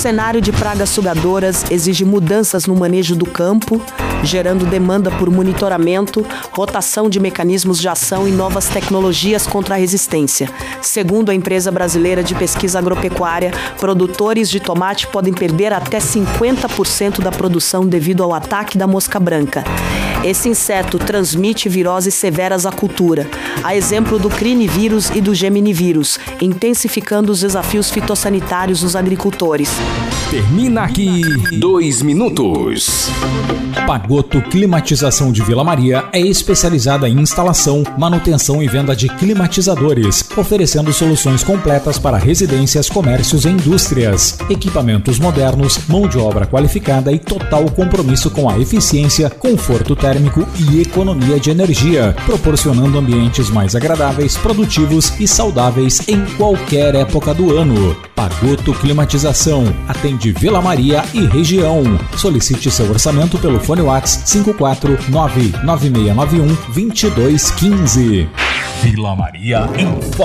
cenário de pragas sugadoras exige mudanças no manejo do campo, gerando demanda por monitoramento, rotação de mecanismos de ação e novas tecnologias contra a resistência. Segundo a empresa brasileira de pesquisa agropecuária, produtores de tomate podem perder até 50% da produção devido ao ataque da mosca branca. Esse inseto transmite viroses severas à cultura, a exemplo do crinivírus e do geminivírus, intensificando os desafios fitossanitários dos agricultores. Termina aqui 2 minutos. Pagotto Climatização de Vila Maria é especializada em instalação, manutenção e venda de climatizadores, oferecendo soluções completas para residências, comércios e indústrias. Equipamentos modernos, mão de obra qualificada e total compromisso com a eficiência, conforto térmico e economia de energia, proporcionando ambientes mais agradáveis, produtivos e saudáveis em qualquer época do ano. Pagotto Climatização atende Vila Maria e região. Solicite seu orçamento pelo fone WhatsApp 549-9691-2215. Vila Maria em Foco.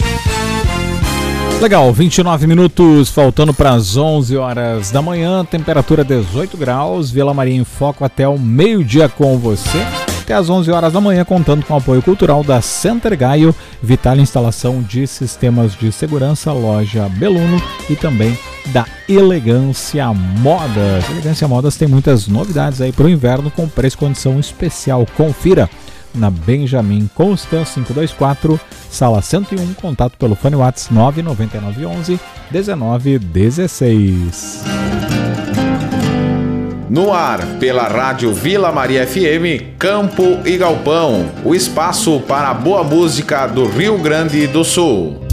Legal, 29 minutos, faltando para as 11 horas da manhã, temperatura 18 graus, Vila Maria em Foco até o meio-dia com você. Até às 11 horas da manhã, contando com o apoio cultural da Center Gaio, Vital Instalação de Sistemas de Segurança, loja Beluno e também da Elegância Modas. Elegância Modas tem muitas novidades aí para o inverno com preço e condição especial. Confira na Benjamin Constant 524, sala 101, contato pelo fone WhatsApp 99911 1916. No ar, pela Rádio Vila Maria FM, Campo e Galpão, o espaço para a boa música do Rio Grande do Sul.